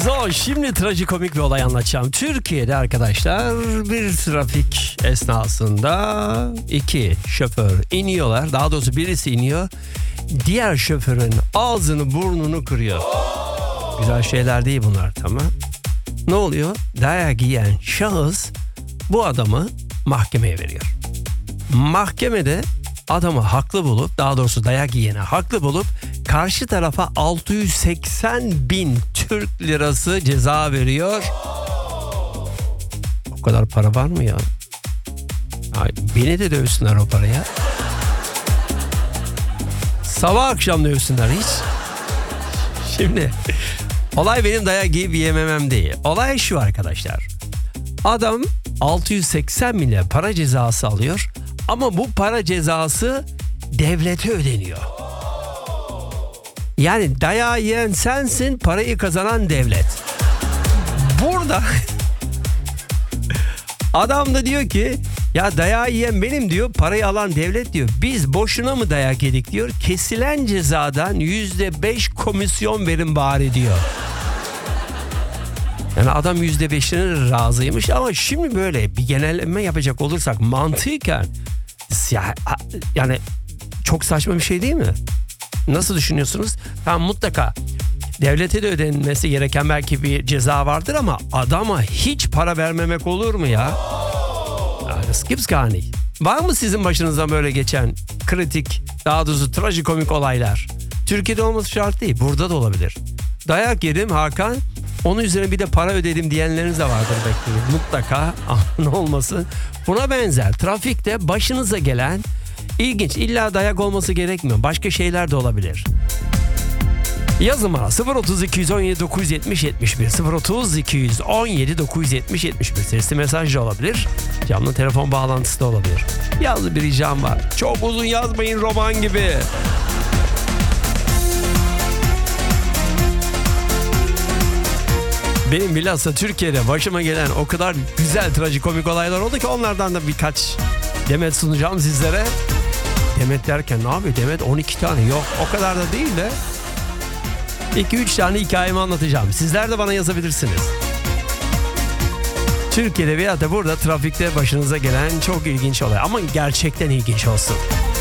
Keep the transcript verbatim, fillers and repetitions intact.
So, şimdi trajikomik bir olay anlatacağım. Türkiye'de arkadaşlar bir trafik esnasında iki şoför iniyorlar. Daha doğrusu birisi iniyor. Diğer şoförün ağzını burnunu kırıyor. Güzel şeyler değil bunlar, tamam. Ne oluyor? Dayak yiyen şahıs bu adamı mahkemeye veriyor. Mahkemede adamı haklı bulup, daha doğrusu dayak yiyene haklı bulup karşı tarafa altı yüz seksen bin Türk lirası ceza veriyor. O kadar para var mı ya? Ay, beni de dövsünler o paraya. Sabah akşam dövsünler hiç. Şimdi olay benim dayak yiyip yememem değil. Olay şu arkadaşlar. Adam altı yüz seksen bin lira para cezası alıyor. Ama bu para cezası devlete ödeniyor. Yani dayağı yiyen sensin, parayı kazanan devlet. Burada adam da diyor ki ya dayağı yiyen benim diyor, parayı alan devlet diyor. Biz boşuna mı dayak yedik diyor. Kesilen cezadan yüzde beş komisyon verin bari diyor. Yani adam yüzde beşine razıymış ama şimdi böyle bir genelleme yapacak olursak mantıken ya, yani çok saçma bir şey değil mi? Nasıl düşünüyorsunuz? Tamam, mutlaka devlete de ödenmesi gereken belki bir ceza vardır ama adama hiç para vermemek olur mu ya? Das gibt's gar nicht. Var mı sizin başınızdan böyle geçen kritik, daha doğrusu trajikomik olaylar? Türkiye'de olması şart değil, burada da olabilir. Dayak yedim Hakan, onun üzerine bir de para ödedim diyenleriniz de vardır bekliyorum. Mutlaka ne olmasın. Buna benzer trafikte başınıza gelen ilginç, illa dayak olması gerekmiyor. Başka şeyler de olabilir. Yazın bana sıfır otuz iki yüz on yedi dokuz yüz yetmiş yetmiş bir sıfır otuz iki yüz on yedi dokuz yüz yetmiş yetmiş bir sesli mesaj da olabilir. Canlı telefon bağlantısı da olabilir. Yazı bir ricam var. Çok uzun yazmayın, roman gibi. Benim bilhassa Türkiye'de başıma gelen o kadar güzel trajikomik olaylar oldu ki onlardan da birkaç demet sunacağım sizlere. Demet derken ne yapıyor? Demet on iki tane, yok o kadar da değil de iki üç tane hikayemi anlatacağım. Sizler de bana yazabilirsiniz. Türkiye'de veya da burada trafikte başınıza gelen çok ilginç olay ama gerçekten ilginç olsun.